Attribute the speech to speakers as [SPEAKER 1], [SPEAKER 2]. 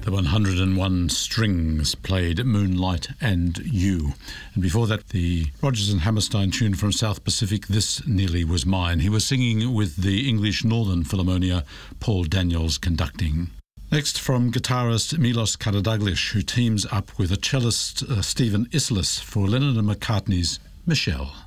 [SPEAKER 1] The 101 Strings played Moonlight and You. And before that, the Rodgers and Hammerstein tune from South Pacific, This Nearly Was Mine. He was singing with the English Northern Philharmonia, Paul Daniels conducting. Next, from guitarist Milos Karadaglish, who teams up with a cellist Stephen Islis for Lennon and McCartney's Michelle.